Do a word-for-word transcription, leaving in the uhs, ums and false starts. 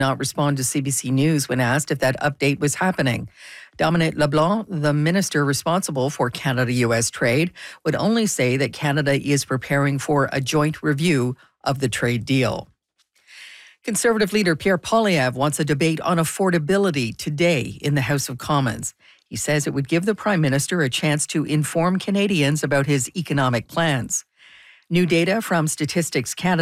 not respond to C B C News when asked if that update was happening. Dominic LeBlanc, the minister responsible for Canada-U S trade, would only say that Canada is preparing for a joint review of the trade deal. Conservative leader Pierre Poilievre wants a debate on affordability today in the House of Commons. He says it would give the Prime Minister a chance to inform Canadians about his economic plans. New data from Statistics Canada